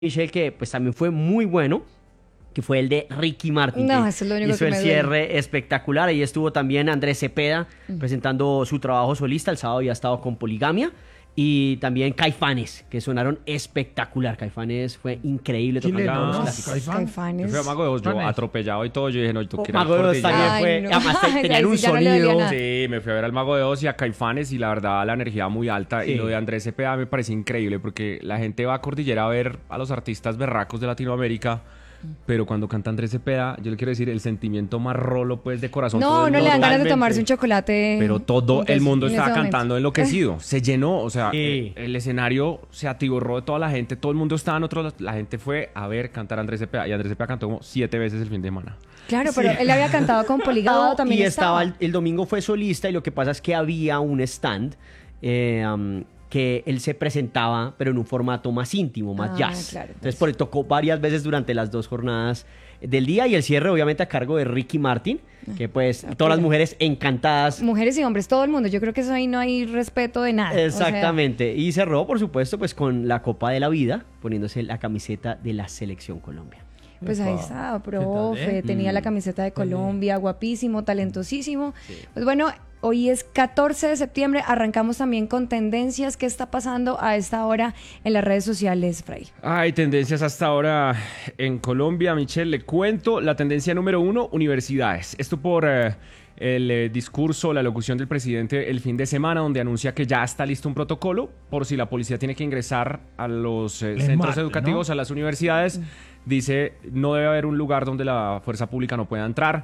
Michelle, que pues también fue muy bueno, que fue el de Ricky Martin. No, que eso es lo único hizo que el me cierre espectacular. Ahí estuvo también Andrés Cepeda presentando su trabajo solista. El sábado había estado con Poligamia. Y también Caifanes, que sonaron espectacular. Caifanes fue increíble tocando todos los clásicos. Yo Caifanes. fui a Mago de Oz, yo atropellado y todo, yo dije, no, tú quieres Mago de Oz también Ay, fue, no. además Ay, tenían sí, un ya no le dolía sonido. nada. Sí, me fui a ver al Mago de Oz y a Caifanes y la verdad la energía muy alta. Sí. Y lo de Andrés Cepeda me parece increíble porque la gente va a Cordillera a ver a los artistas berracos de Latinoamérica. Pero cuando canta Andrés Cepeda, yo le quiero decir, el sentimiento más rolo, pues, de corazón. No, todo el no le dan mundo- ganas de totalmente. tomarse un chocolate. Pero todo el mundo en ese estaba momento. cantando enloquecido. Se llenó, o sea, Sí. el escenario se atiborró de toda la gente. Todo el mundo estaba en otro lado. La gente fue a ver cantar a Andrés Cepeda. Y Andrés Cepeda cantó como 7 veces el fin de semana. Claro, pero él había cantado con Poligamia también Y estaba el domingo fue solista, y lo que pasa es que había un stand que él se presentaba, pero en un formato más íntimo, más Ah, jazz. claro, Entonces, por eso tocó varias veces durante las 2 jornadas del día, y el cierre obviamente a cargo de Ricky Martin, que pues todas las mujeres encantadas. Mujeres y hombres, todo el mundo. Yo creo que eso ahí no hay respeto de nada. Exactamente. Y cerró, por supuesto, pues con la Copa de la Vida, poniéndose la camiseta de la Selección Colombia. Pues ahí está, profe, tenía la camiseta de Colombia, guapísimo, talentosísimo. Pues bueno, hoy es 14 de septiembre, arrancamos también con tendencias. ¿Qué está pasando a esta hora en las redes sociales, Fray? Hay tendencias hasta ahora en Colombia, Michelle, le cuento. La tendencia número 1, universidades. Esto por el discurso, la locución del presidente el fin de semana, donde anuncia que ya está listo un protocolo por si la policía tiene que ingresar a los centros mate, educativos, ¿no? a las universidades. Dice, no debe haber un lugar donde la fuerza pública no pueda entrar.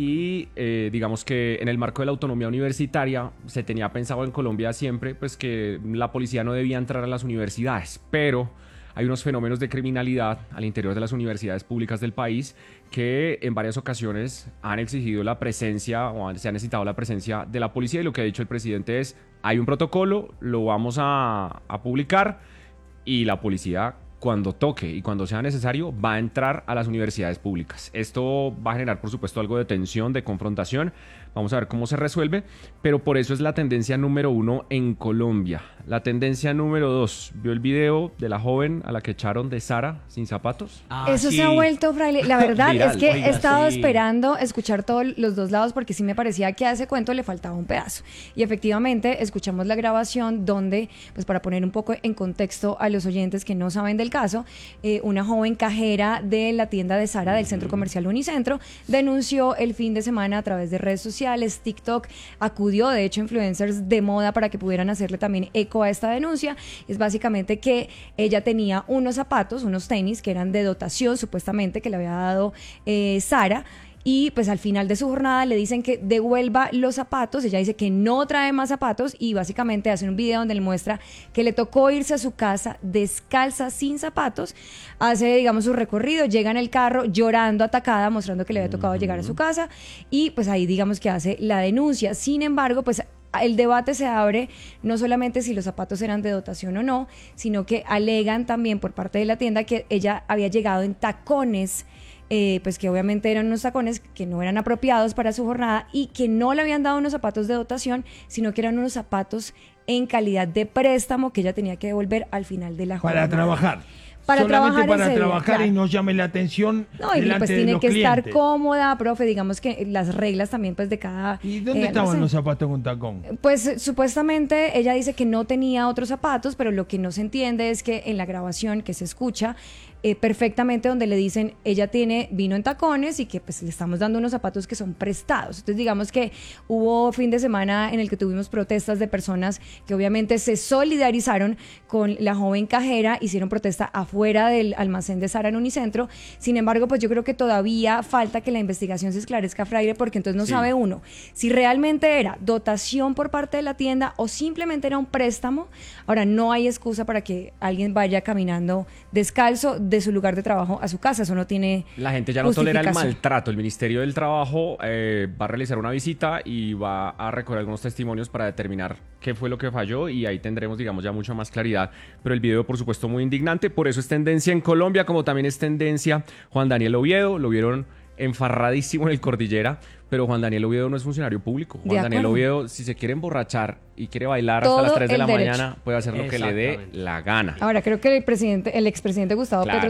Y digamos que en el marco de la autonomía universitaria se tenía pensado en Colombia siempre pues que la policía no debía entrar a las universidades, pero hay unos fenómenos de criminalidad al interior de las universidades públicas del país que en varias ocasiones han exigido la presencia o se ha necesitado la presencia de la policía, y lo que ha dicho el presidente es, hay un protocolo, lo vamos a publicar, y la policía, cuando toque y cuando sea necesario, va a entrar a las universidades públicas. Esto va a generar, por supuesto, algo de tensión, de confrontación. Vamos a ver cómo se resuelve, pero por eso es la tendencia número 1 en Colombia. La tendencia número 2, ¿vio el video de la joven a la que echaron de Zara sin zapatos? Eso se ha vuelto, Fraile. La verdad Viral. es que Oiga, he estado sí. esperando escuchar todos los dos lados, porque sí me parecía que a ese cuento le faltaba un pedazo. Y efectivamente escuchamos la grabación donde, pues para poner un poco en contexto a los oyentes que no saben del caso, una joven cajera de la tienda de Zara del centro comercial Unicentro denunció el fin de semana a través de redes sociales, TikTok, acudió de hecho influencers de moda para que pudieran hacerle también eco a esta denuncia. Es básicamente que ella tenía unos zapatos, unos tenis que eran de dotación supuestamente que le había dado Zara, y pues al final de su jornada le dicen que devuelva los zapatos. Ella dice que no trae más zapatos, y básicamente hacen un video donde le muestra que le tocó irse a su casa descalza, sin zapatos. Hace, digamos, su recorrido, llega en el carro llorando, atacada, mostrando que le había tocado llegar a su casa, y pues ahí digamos que hace la denuncia. Sin embargo, pues el debate se abre no solamente si los zapatos eran de dotación o no, sino que alegan también por parte de la tienda que ella había llegado en tacones, pues que obviamente eran unos tacones que no eran apropiados para su jornada, y que no le habían dado unos zapatos de dotación, sino que eran unos zapatos en calidad de préstamo que ella tenía que devolver al final de la jornada. Para trabajar. Para Solamente trabajar para ese día, trabajar, claro. y no llame la atención No, y delante pues de tiene los que estar clientes. cómoda, profe, digamos que las reglas también pues de cada... ¿Y dónde estaban almacén. los zapatos con tacón? Pues supuestamente ella dice que no tenía otros zapatos, pero lo que no se entiende es que en la grabación que se escucha perfectamente, donde le dicen ella vino en tacones y que pues le estamos dando unos zapatos que son prestados. Entonces digamos que hubo fin de semana en el que tuvimos protestas de personas que obviamente se solidarizaron con la joven cajera, hicieron protesta afuera del almacén de Zara en Unicentro. Sin embargo, pues yo creo que todavía falta que la investigación se esclarezca, Fraile, porque entonces no sabe uno si realmente era dotación por parte de la tienda o simplemente era un préstamo. Ahora, no hay excusa para que alguien vaya caminando descalzo de su lugar de trabajo a su casa. Eso no tiene La gente ya no tolera el justificación. maltrato. El Ministerio del Trabajo va a realizar una visita y va a recoger algunos testimonios para determinar qué fue lo que falló, y ahí tendremos, digamos, ya mucha más claridad. Pero el video, por supuesto, muy indignante. Por eso es tendencia en Colombia, como también es tendencia Juan Daniel Oviedo. Lo vieron enfarradísimo en el Cordillera, pero Juan Daniel Oviedo no es funcionario público. Juan Daniel acuerdo. Oviedo, si se quiere emborrachar y quiere bailar Todo hasta las 3 de el la derecho. mañana, puede hacer lo que le dé Exactamente. la gana. Ahora, creo que el expresidente Gustavo Claro. Petro